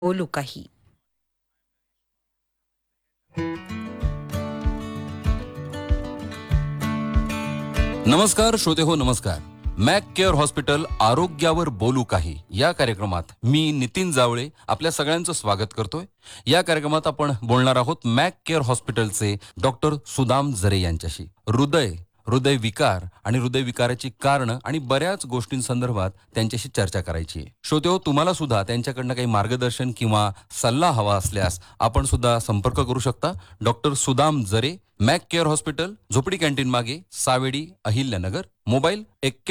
बोलू काही. नमस्कार श्रोते हो, नमस्कार. मॅक केअर हॉस्पिटल आरोग्यावर बोलू काही या कार्यक्रमात मी नितीन जावळे आपल्या सगळ्यांचं स्वागत करतोय. या कार्यक्रमात आपण बोलणार आहोत मॅक केअर हॉस्पिटलचे डॉक्टर सुदाम जरे यांच्याशी. हृदय विकार आणि हृदय विकाराची कारणं आणि बऱ्याच गोष्टींसंदर्भात त्यांच्याशी चर्चा करायची आहे. श्रोतेहो, तुम्हाला सुद्धा त्यांच्याकडनं काही मार्गदर्शन किंवा सल्ला हवा असल्यास आपण सुद्धा संपर्क करू शकता. डॉक्टर सुदाम जरे, मॅक केअर हॉस्पिटल, झोपडी कॅन्टीन मागे, सावेडी, अहिल्यानगर. मोबाईल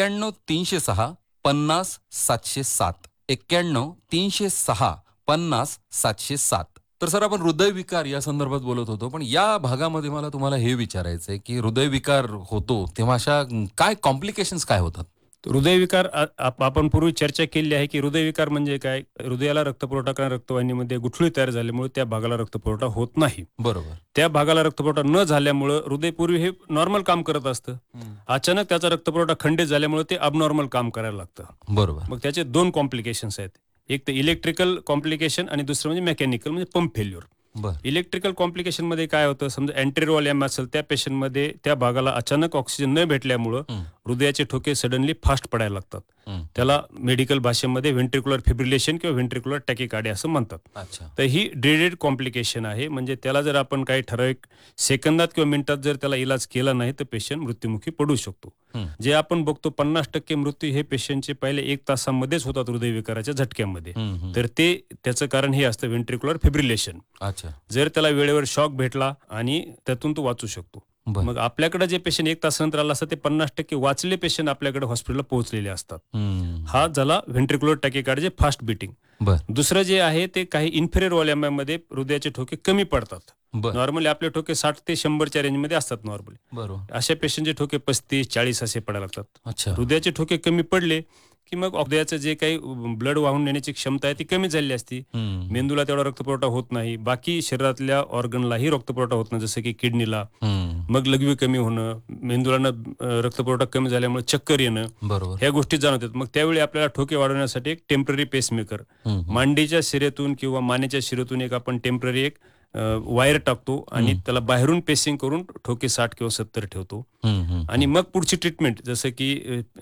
91 306 50 707, 91 306 50 707. तर सर, आपण हृदयविकार या संदर्भात बोलत होतो, पण या भागामध्ये मला तुम्हाला हे विचारायचंय की हृदयविकार होतो तेव्हा अशा काय कॉम्प्लिकेशन्स काय होतात? हृदयविकार आपण पूर्वी चर्चा केली आहे की हृदयविकार म्हणजे काय. हृदयाला रक्तपुरवठा करणाऱ्या रक्तवाहिनीमध्ये गुठळी तयार झाल्यामुळे त्या भागाला रक्तपुरवठा होत नाही. बरोबर. त्या भागाला रक्तपुरवठा न झाल्यामुळे हृदय पूर्वी हे नॉर्मल काम करत असतं. अचानक त्याचा रक्तपुरवठा खंडित झाल्यामुळे ते अबनॉर्मल काम करायला लागतं. बरोबर. मग त्याचे दोन कॉम्प्लिकेशन्स आहेत. एक तर इलेक्ट्रिकल कॉम्प्लिकेशन आणि दुसरं म्हणजे मेकॅनिकल, म्हणजे पंप फेल्युअर. इलेक्ट्रिकल कॉम्प्लिकेशन मध्ये काय होतं, समजा अँटेरियर एम असेल त्या पेशंटमध्ये त्या भागाला अचानक ऑक्सिजन न भेटल्यामुळं हृदयाचे ठोके सडनली फास्ट पडायला लागतात. त्याला मेडिकल भाषेमध्ये व्हेंट्रिक्युलर फिब्रिलेशन किंवा व्हेंट्रिक्युलर टॅकिकार्डिया असं म्हणतात. तर ही ड्रेडेड कॉम्प्लिकेशन आहे. म्हणजे त्याला जर आपण काही ठराविक सेकंदात किंवा मिनिटात जर त्याला इलाज केला नाही तर पेशंट मृत्युमुखी पडू शकतो. जे आपण बघतो 50% मृत्यू हे पेशंटचे पहिले 1 तासामध्येच होतात हृदयविकाराच्या झटक्यामध्ये. तर ते त्याचं कारण हे असतं व्हेंट्रिक्युलर फिब्रिलेशन. जर त्याला वेळेवर शॉक भेटला आणि त्यातून तो वाचू शकतो. मग आपल्याकडे जे पेशंट 1 तासानंतर आला असतात ते 50% वाचले पेशंट आपल्याकडे हॉस्पिटलला पोहोचलेले असतात. हा झाला व्हेंट्रिक्युलर टॅकिकार्डिया, जे फास्ट बीटिंग. दुसरं जे आहे ते काही इन्फेरियर वॉल्यूममध्ये हृदयाचे ठोके कमी पडतात. नॉर्मली आपले ठोके 60 ते 100च्या रेंजमध्ये असतात नॉर्मली. अशा पेशंटचे ठोके 35-40 असे पडायला लागतात. हृदयाचे ठोके कमी पडले की मग हृदयाचं जे काही ब्लड वाहून नेण्याची क्षमता आहे ती कमी झाली असती. मेंदूला तेवढा रक्तपुरवठा होत नाही, बाकी शरीरातल्या ऑर्गनलाही रक्तपुरवठा होत नाही, जसं की किडनीला. मग लघवी कमी होणं, मेंदूला रक्तपुरवठा कमी झाल्यामुळे चक्कर येणं, ह्या गोष्टी जाणवतात. मग त्यावेळी आपल्याला ठोके वाढवण्यासाठी एक टेम्पररी पेसमेकर, मांडीच्या शिरेतून किंवा मानेच्या शिरेतून एक आपण टेम्पररी एक वायर टाकतो आणि त्याला बाहेरून पेसिंग करून ठोके 60 किंवा 70 ठेवतो. आणि मग पुढची ट्रीटमेंट जसं की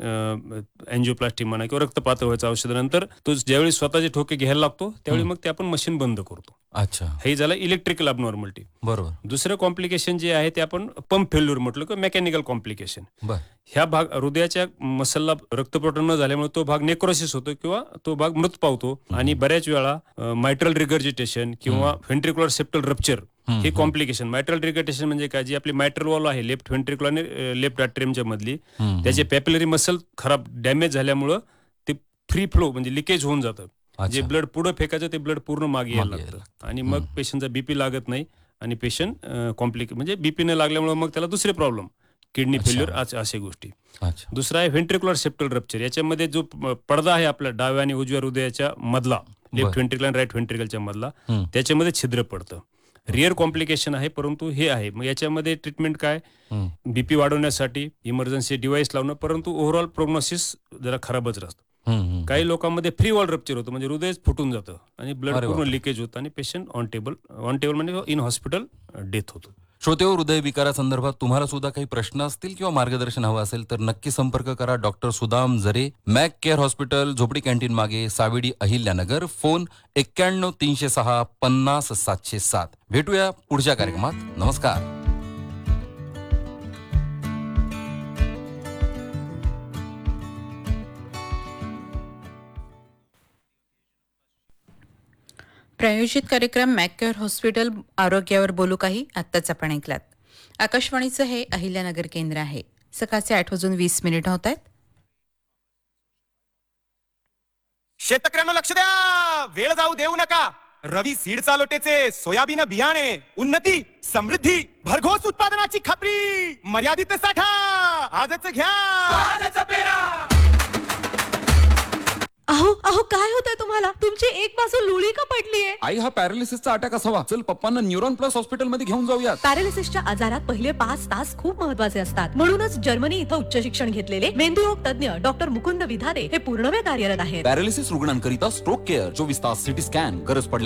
अँजिओप्लास्टी म्हणा किंवा रक्त पातळ व्हायचं औषधानंतर तो ज्यावेळी स्वतःचे ठोके घ्यायला लागतो त्यावेळी मग ते आपण मशीन बंद करतो. हे झालं इलेक्ट्रिकल अबनॉर्मलिटी. बरोबर. दुसरं कॉम्प्लिकेशन जे आहे ते आपण पंप फेल्युअर म्हटलं किंवा मेकॅनिकल कॉम्प्लिकेशन. ह्या भाग हृदयाच्या मसलला रक्तपुरवठा न झाल्यामुळे तो भाग नेक्रोसिस होतो किंवा तो भाग मृत पावतो. आणि बऱ्याच वेळा मायट्रल रिगर्जिटेशन किंवा व्हेंट्रिक्युलर सेप्टल रप्चर हे कॉम्प्लिकेशन. मायट्रल रिगर्जिटेशन म्हणजे काय, जी आपली मायट्रल वॉल आहे लेफ्ट व्हेंट्रिक्युलर आणि लेफ्ट अट्रियमच्या मधली, त्याचे पॅपिलरी मसल खराब डॅमेज झाल्यामुळं ते फ्री फ्लो म्हणजे लिकेज होऊन जातं. जे ब्लड पुढे फेकायचं ते ब्लड पूर्ण मागे यायला लागतं आणि मग पेशंटचा बीपी लागत नाही आणि पेशंट म्हणजे बीपी न लागल्यामुळे मग त्याला दुसरे प्रॉब्लेम, किडनी फेल्युअर, अशा गोष्टी. दुसरा आहे व्हेंट्रिक्युलर सेप्टल रप्चर. याच्यामध्ये जो पडदा आहे आपल्या डाव्या आणि उजव्या हृदयाच्या मधला, लेफ्ट व्हेंट्रिकल आणि राईट व्हेंट्रिकलच्या मधला, त्याच्यामध्ये छिद्र पडतं. रिअर कॉम्प्लिकेशन आहे, परंतु हे आहे. मग याच्यामध्ये ट्रीटमेंट काय, बीपी वाढवण्यासाठी इमर्जन्सी डिव्हाइस लावणं, परंतु ओव्हरऑल प्रोग्नोसिस जरा खराबच असतं. काही लोकांमध्ये फ्री वॉल रप्चर होतं, म्हणजे हृदयच फुटून जातं आणि ब्लड पूर्ण लिकेज होतं आणि पेशंट ऑन टेबल म्हणजे इन हॉस्पिटल डेथ होतो. श्रोतेहो, हृदयविकारासंदर्भात तुम्हाला सुद्धा काही प्रश्न असतील किंवा मार्गदर्शन हवं असेल तर नक्की संपर्क करा. डॉक्टर सुदाम जरे, मॅक केअर हॉस्पिटल, झोपडी कॅन्टीन मागे, सावेडी, अहिल्यानगर. फोन 91 306 50 707. भेटूया पुढच्या कार्यक्रमात. नमस्कार. प्रायोजित कार्यक्रम मॅक केअर हॉस्पिटल आरोग्यावर बोलू काही आत्ताच आपण ऐकलात. आकाशवाणीचं हे अहिल्यानगर केंद्र आहे. सकाळचे 8:20 होत आहेत. शेतकऱ्यांना लक्ष द्या, वेळ जाऊ देऊ नका. रवी सीड चालोटेचे सोयाबीन बियाणे, उन्नती, समृद्धी, भरघोस उत्पादनाची खात्री, मर्यादित साठा आजच घ्या, आजच पेरा. अहो अहो काय होतंय तुम्हाला? तुमची एक बाजू लुळी का पडलीये? आई, हा पॅरालिसिसचा अटॅक असावा. चल पप्पांना न्यूरॉन प्लस हॉस्पिटलमध्ये घेऊन जाऊया. पॅरालिसिसच्या आजारात पहिले 5 तास खूप महत्वाचे असतात. म्हणूनच जर्मनी इथं उच्च शिक्षण घेतलेले मेंदूरोग तज्ञ डॉक्टर मुकुंद विधारे हे पूर्णवेळ कार्यरत आहेत. पॅरालिसिस रुग्णांकरिता स्ट्रोक केअर, 24 तास सिटी स्कॅन, गरज पडल्यास